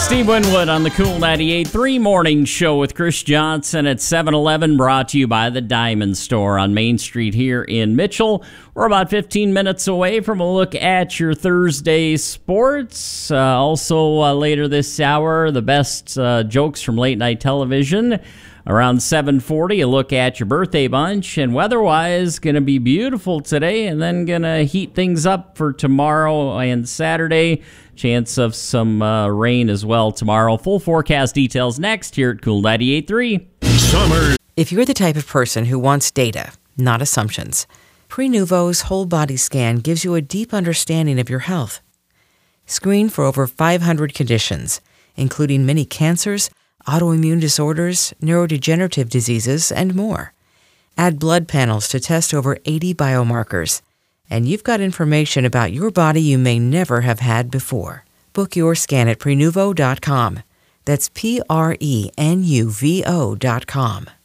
Steve Winwood on the Cool 98.3 Morning Show with Chris Johnson at 7-Eleven, brought to you by the Diamond Store on Main Street here in Mitchell. We're about 15 minutes away from a look at your Thursday sports. Also, later this hour, the best jokes from late night television. Around 7:40, a look at your birthday bunch. And weather-wise, going to be beautiful today and then going to heat things up for tomorrow and Saturday. Chance of some rain as well tomorrow. Full forecast details next here at Cool 98.3. Summer. If you're the type of person who wants data, not assumptions, Prenuvo's whole body scan gives you a deep understanding of your health. Screen for over 500 conditions, including many cancers, autoimmune disorders, neurodegenerative diseases, and more. Add blood panels to test over 80 biomarkers. And you've got information about your body you may never have had before. Book your scan at Prenuvo.com. That's Prenuvo.com.